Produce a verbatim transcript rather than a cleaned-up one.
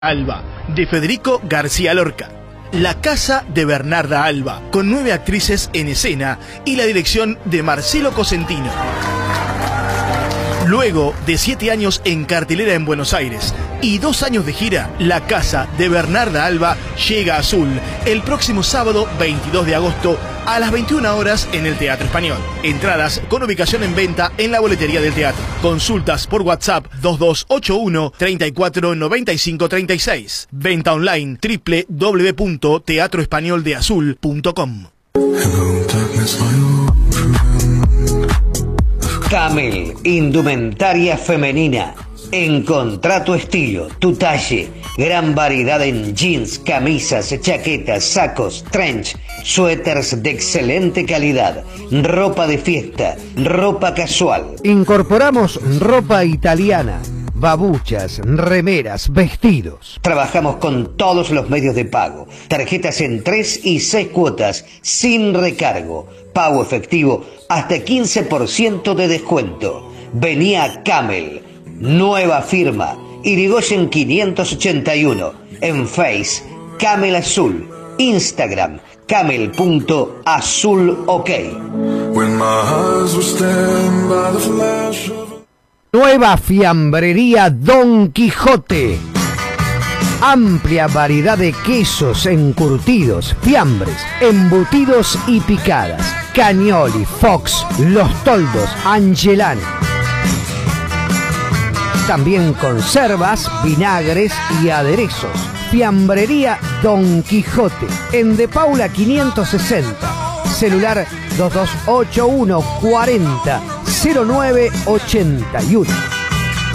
Alba, de Federico García Lorca. La Casa de Bernarda Alba, con nueve actrices en escena y la dirección de Marcelo Cosentino. Luego de siete años en cartelera en Buenos Aires y dos años de gira, La Casa de Bernarda Alba llega a Azul el próximo sábado veintidós de agosto a las veintiuna horas en el Teatro Español. Entradas con ubicación en venta en la boletería del teatro. Consultas por WhatsApp dos dos ocho uno, treinta y cuatro, noventa y cinco, treinta y seis. Venta online doble u doble u doble u punto teatro español de azul punto com. Camel, indumentaria femenina. Encontrá tu estilo, tu talle. Gran variedad en jeans, camisas, chaquetas, sacos, trench, suéteres de excelente calidad, ropa de fiesta, ropa casual. Incorporamos ropa italiana, babuchas, remeras, vestidos. Trabajamos con todos los medios de pago, tarjetas en tres y seis cuotas, sin recargo, pago efectivo, hasta quince por ciento de descuento. Vení a Camel, nueva firma, Irigoyen quinientos ochenta y uno, en Face, Camel Azul, Instagram, camel punto azul ok. Nueva fiambrería Don Quijote. Amplia variedad de quesos encurtidos, fiambres, embutidos y picadas. Cagnoli, Fox, Los Toldos, Angelani. También conservas, vinagres y aderezos. Fiambrería Don Quijote, en De Paula quinientos sesenta. Celular dos dos ocho uno, cuarenta, cero nueve ochenta y uno.